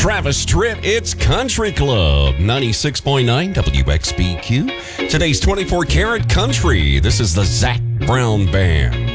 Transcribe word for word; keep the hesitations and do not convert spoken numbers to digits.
Travis Tritt. It's Country Club, ninety-six point nine W X B Q. Today's twenty-four karat country. This is the Zac Brown Band.